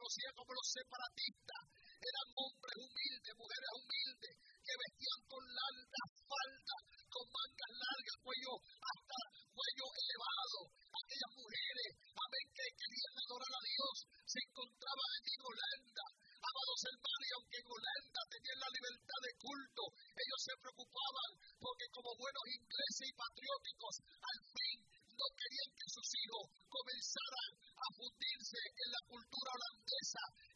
conocía como los separatistas. Eran hombres humildes, mujeres humildes, que vestían con largas faldas, con mangas largas, hasta cuello elevado. Aquellas mujeres, amén, que querían adorar a Dios, se encontraban allí en Holanda. Amados hermanos, y aunque en Holanda tenían la libertad de culto, ellos se preocupaban porque como buenos ingleses y patrióticos, al fin no querían que sus hijos comenzaran a fundirse en la cultura holandesa